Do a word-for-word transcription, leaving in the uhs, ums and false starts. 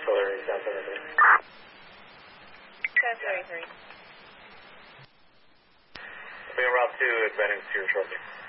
Hillary, South thirty-three. South thirty-three. Being Route two, advancing to your shortly.